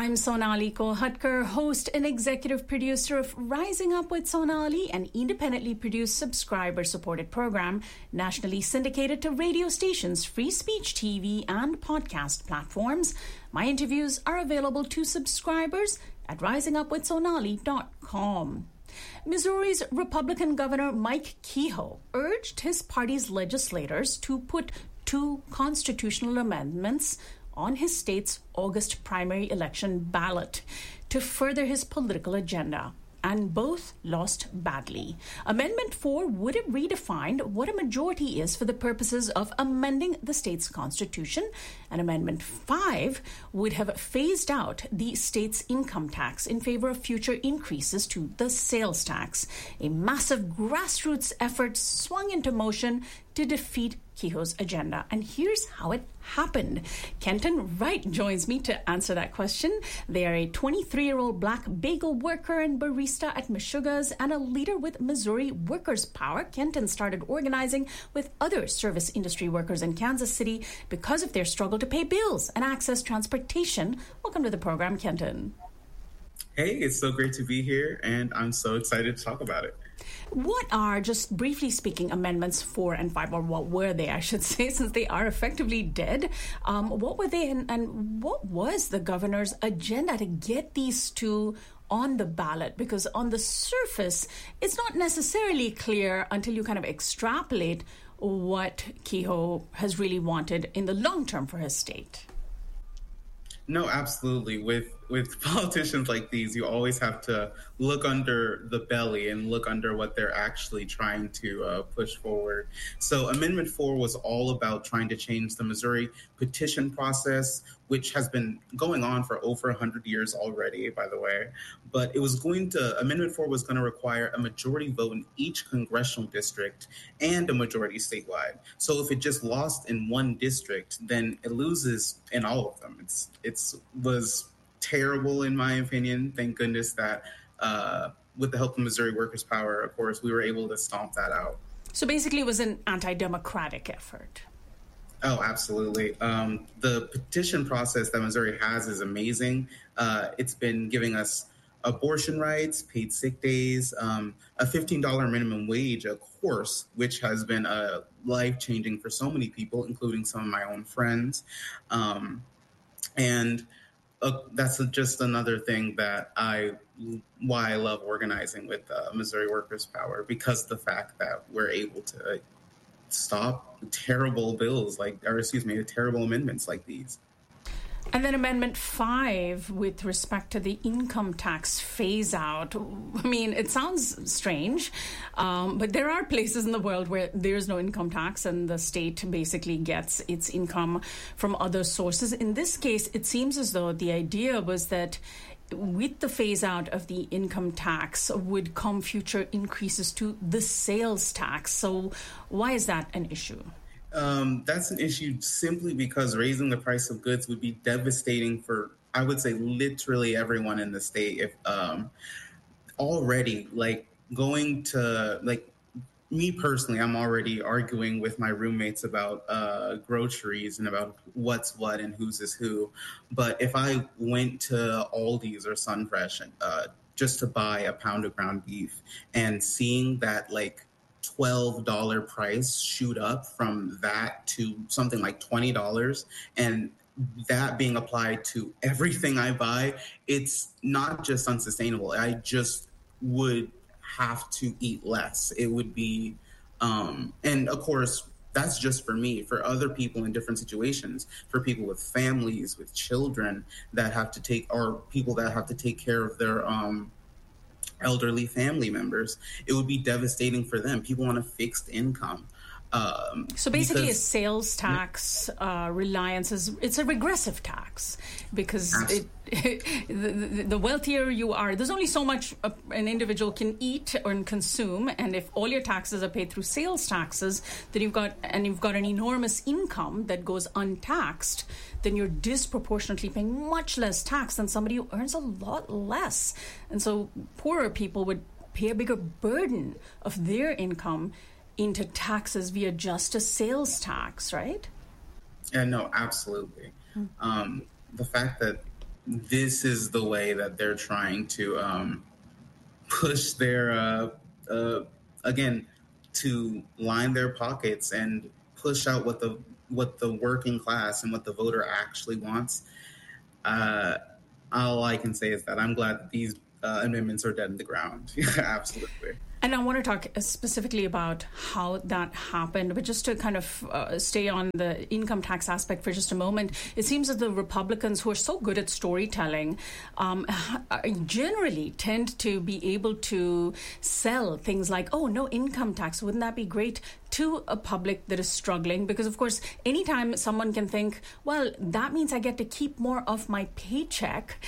I'm Sonali Kolhatkar, host and executive producer of Rising Up with Sonali, an independently produced subscriber-supported program nationally syndicated to radio stations, free speech TV, and podcast platforms. My interviews are available to subscribers at risingupwithsonali.com. Missouri's Republican Governor Mike Kehoe urged his party's legislators to put two constitutional amendments on his state's August primary election ballot to further his political agenda, and both lost badly. Amendment 4 would have redefined what a majority is for the purposes of amending the state's constitution, and Amendment 5 would have phased out the state's income tax in favor of future increases to the sales tax. A massive grassroots effort swung into motion to defeat Kehoe's agenda. And here's how it happened. Kenton Wright joins me to answer that question. They are a 23-year-old black bagel worker and barista at Meshuggah's and a leader with Missouri Workers' Power. Kenton started organizing with other service industry workers in Kansas City because of their struggle to pay bills and access transportation. Welcome to the program, Kenton. Hey, it's so great to be here, and I'm so excited to talk about it. What are, just briefly speaking, Amendments 4 and 5, or what were they, I should say, since they are effectively dead? What were they, and what was the governor's agenda to get these two on the ballot? Because on the surface, it's not necessarily clear until you kind of extrapolate what Kehoe has really wanted in the long term for his state. No, absolutely. With politicians like these, you always have to look under the belly and look under what they're actually trying to push forward. So Amendment 4 was all about trying to change the Missouri petition process, which has been going on for over 100 years already, by the way. But Amendment 4 was going to require a majority vote in each congressional district and a majority statewide. So if it just lost in one district, then it loses in all of them. It was terrible, in my opinion. Thank goodness that with the help of Missouri Workers' Power, of course, we were able to stomp that out. So basically it was an anti-democratic effort. Oh, absolutely. The petition process that Missouri has is amazing. It's been giving us abortion rights, paid sick days, a $15 minimum wage, of course, which has been life-changing for so many people, including some of my own friends. And that's just another thing that why I love organizing with Missouri Workers' Power, because of the fact that we're able to stop terrible terrible amendments like these. And then Amendment 5 with respect to the income tax phase out. I mean, it sounds strange, but there are places in the world where there's no income tax and the state basically gets its income from other sources. In this case, it seems as though the idea was that with the phase out of the income tax would come future increases to the sales tax. So why is that an issue? That's an issue simply because raising the price of goods would be devastating for, I would say, literally everyone in the state. If already, me personally, I'm already arguing with my roommates about groceries and about what's what and whose is who. But if I went to Aldi's or Sunfresh just to buy a pound of ground beef and seeing that $12 price shoot up from that to something like $20, and that being applied to everything I buy, it's not just unsustainable. I just would have to eat less. It would be, and of course, that's just for me. For other people in different situations, for people with families, with children that have to take, or people that have to take care of their elderly family members, it would be devastating for them. People want a fixed income. So basically a sales tax reliance it's a regressive tax, because the wealthier you are, there's only so much an individual can eat or consume, and if all your taxes are paid through sales taxes, then you've got an enormous income that goes untaxed, then you're disproportionately paying much less tax than somebody who earns a lot less. And so poorer people would pay a bigger burden of their income into taxes via just a sales tax, right? Yeah, no, absolutely. The fact that this is the way that they're trying to push their again, to line their pockets and push out what the working class and what the voter actually wants. All I can say is that I'm glad that these amendments are dead in the ground. Absolutely. And I want to talk specifically about how that happened, but just to kind of stay on the income tax aspect for just a moment, it seems that the Republicans, who are so good at storytelling, generally tend to be able to sell things like, oh, no income tax, wouldn't that be great, to a public that is struggling? Because, of course, anytime someone can think, well, that means I get to keep more of my paycheck,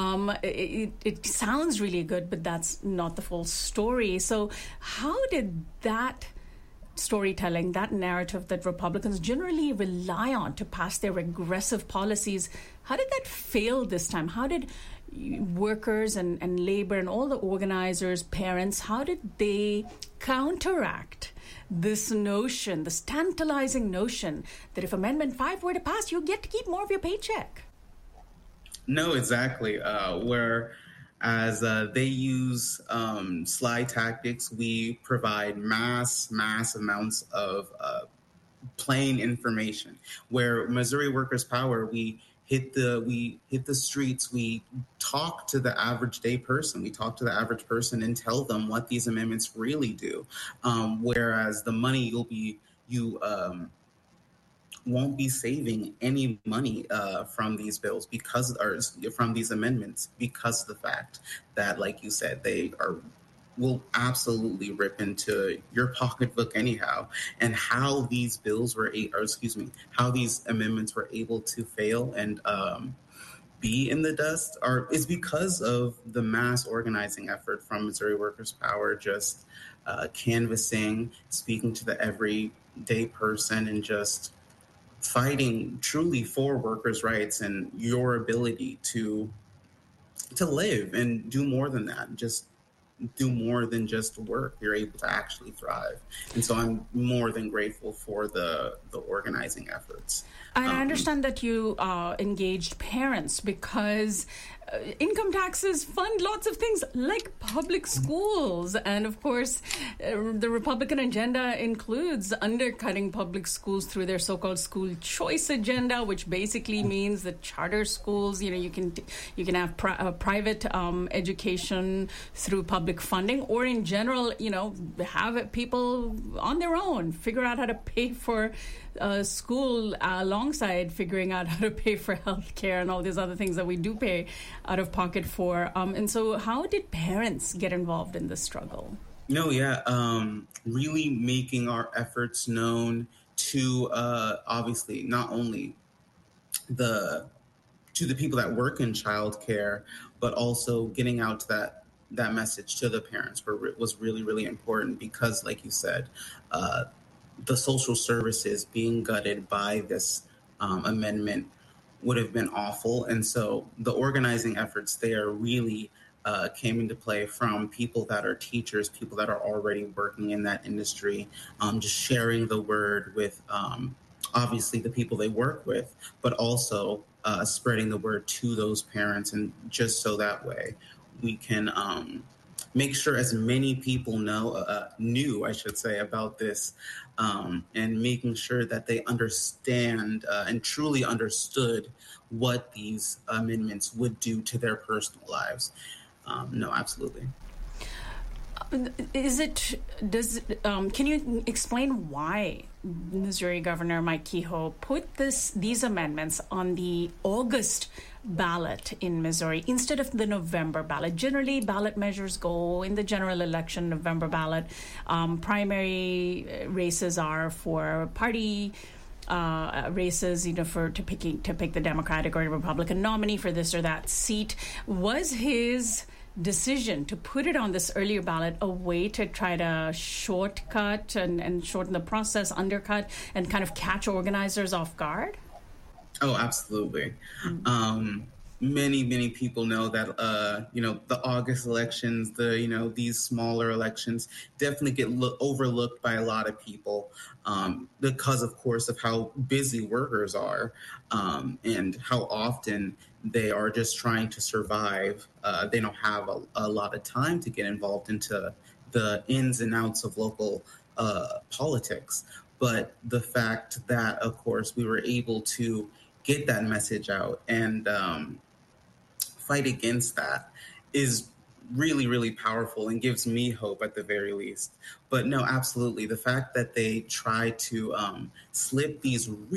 it sounds really good, but that's not the full story. So how did that storytelling, that narrative that Republicans generally rely on to pass their regressive policies, how did that fail this time? How did workers and labor and all the organizers, parents, how did they counteract this notion, this tantalizing notion that if Amendment 5 were to pass, you get to keep more of your paycheck? No, exactly. Whereas they use sly tactics, we provide mass amounts of plain information. Where Missouri Workers' Power, we hit the streets, we talk to the average day person, we talk to the average person and tell them what these amendments really do. Whereas the money you won't be saving any money from these bills from these amendments, because of the fact that, like you said, will absolutely rip into your pocketbook anyhow. And how these how these amendments were able to fail and be in the dust is because of the mass organizing effort from Missouri Workers' Power, just canvassing, speaking to the everyday person, and just fighting truly for workers' rights and your ability to live and do more than that. Just do more than just work. You're able to actually thrive. And so I'm more than grateful for the organizing efforts. I understand that you engaged parents because income taxes fund lots of things like public schools. And of course, the Republican agenda includes undercutting public schools through their so-called school choice agenda, which basically means that charter schools, you can have private education through public funding, or in general, have people on their own figure out how to pay for school alongside figuring out how to pay for health care and all these other things that we do pay out of pocket for. And so how did parents get involved in this struggle? Really making our efforts known to obviously not only to the people that work in childcare, but also getting out that message to the parents was really, really important, because, like you said, the social services being gutted by this amendment would have been awful. And so the organizing efforts there really came into play from people that are teachers, people that are already working in that industry, just sharing the word with obviously the people they work with, but also spreading the word to those parents. And just so that way we can make sure as many people knew about this, and making sure that they understand and truly understood what these amendments would do to their personal lives. No, absolutely. Can you explain why Missouri Governor Mike Kehoe put these amendments on the August ballot in Missouri instead of the November ballot? Generally, ballot measures go in the general election November ballot. Primary races are for party races, to pick the Democratic or Republican nominee for this or that seat. Was his decision to put it on this earlier ballot a way to try to shortcut and shorten the process, undercut, and kind of catch organizers off guard? Oh, absolutely. many people know that the August elections, these smaller elections definitely get overlooked by a lot of people because, of course, of how busy workers are and how often they are just trying to survive. They don't have a lot of time to get involved into the ins and outs of local politics. But the fact that, of course, we were able to get that message out and fight against that is really powerful and gives me hope at the very least. But no, absolutely. The fact that they try to slip these